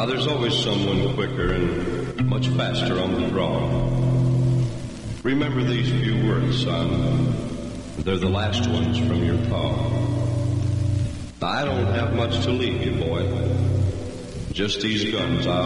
Now there's always someone quicker and much faster on the draw. Remember these few words, son. They're the last ones from your pa. I don't have much to leave you, boy. Just these guns.